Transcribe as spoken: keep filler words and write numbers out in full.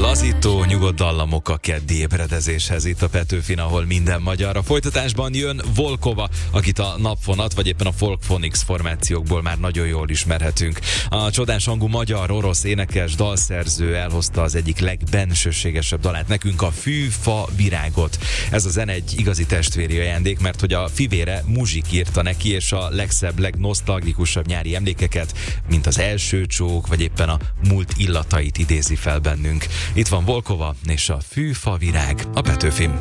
Lazító, nyugodt dallamok a keddi ébredezéshez itt a Petőfin, ahol minden magyar. A folytatásban jön Volkova, akit a Napfonat, vagy éppen a Folkphonics formációkból már nagyon jól ismerhetünk. A csodás hangú magyar, orosz énekes, dalszerző elhozta az egyik legbensőségesebb dalát nekünk, a Fű, Fa, Virágot. Ez a zene egy igazi testvéri ajándék, mert hogy a fivére Muzsik írta neki, és a legszebb, legnosztalgikusabb nyári emlékeket, mint az első csók, vagy éppen a múlt illatait idézi fel bennünk. Itt van Volkova és a Fű, Fa, Virág a Petőfin.